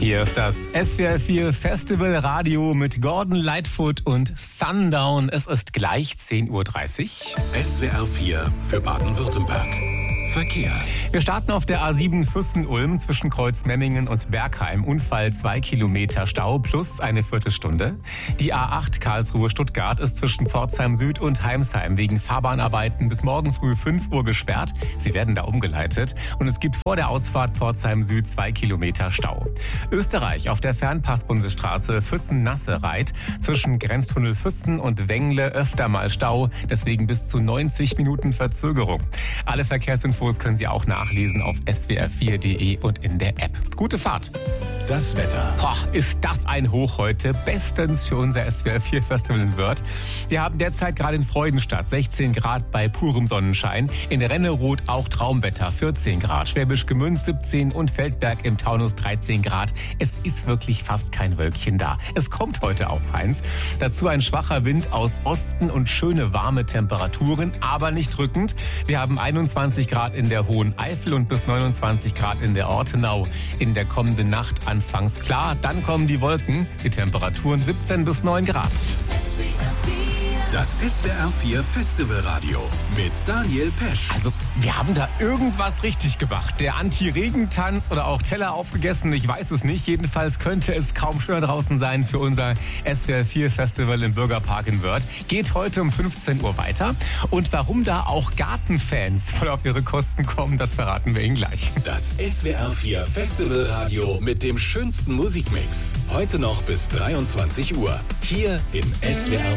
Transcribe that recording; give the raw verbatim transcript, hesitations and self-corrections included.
Hier ist das S W R vier Festival Radio mit Gordon Lightfoot und Sundown. Es ist gleich zehn Uhr dreißig. S W R vier für Baden-Württemberg. Verkehr. Wir starten auf der A sieben Füssen-Ulm zwischen Kreuzmemmingen und Bergheim. Unfall zwei Kilometer Stau plus eine Viertelstunde. Die A acht Karlsruhe-Stuttgart ist zwischen Pforzheim Süd und Heimsheim wegen Fahrbahnarbeiten bis morgen früh fünf Uhr gesperrt. Sie werden da umgeleitet. Und es gibt vor der Ausfahrt Pforzheim Süd zwei Kilometer Stau. Österreich auf der Fernpass-Bundesstraße Füssen-Nassereit zwischen Grenztunnel Füssen und Wengle öfter mal Stau. Deswegen bis zu neunzig Minuten Verzögerung. Alle Verkehrsinfos können Sie auch nachlesen auf s w r vier punkt d e und in der App. Gute Fahrt. Das Wetter. Boah, ist das ein Hoch heute. Bestens für unser S W R vier Festival in Wörth. Wir haben derzeit gerade in Freudenstadt sechzehn Grad bei purem Sonnenschein. In Renneroth auch Traumwetter vierzehn Grad. Schwäbisch Gmünd siebzehn und Feldberg im Taunus dreizehn Grad. Es ist wirklich fast kein Wölkchen da. Es kommt heute auch eins. Dazu ein schwacher Wind aus Osten und schöne warme Temperaturen, aber nicht drückend. Wir haben einundzwanzig Grad in der Hohen Eifel und bis neunundzwanzig Grad in der Ortenau. In der kommenden Nacht anfangs klar, dann kommen die Wolken. Die Temperaturen siebzehn bis neun Grad. Das S W R vier Festival Radio mit Daniel Pesch. Also, wir haben da irgendwas richtig gemacht. Der Anti-Regentanz oder auch Teller aufgegessen, ich weiß es nicht. Jedenfalls könnte es kaum schöner draußen sein für unser S W R vier Festival im Bürgerpark in Wörth. Geht heute um fünfzehn Uhr weiter. Und warum da auch Gartenfans voll auf ihre Kosten kommen, das verraten wir Ihnen gleich. Das S W R vier Festival Radio mit dem schönsten Musikmix. Heute noch bis dreiundzwanzig Uhr. Hier im S W R